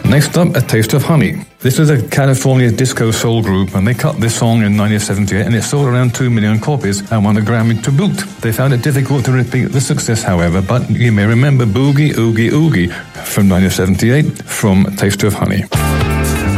Next up, A Taste of Honey. This was a California disco soul group, and they cut this song in 1978, and it sold around 2 million copies and won a Grammy to boot. They found it difficult to repeat the success, however, but you may remember Boogie Oogie Oogie from 1978 from Taste of Honey.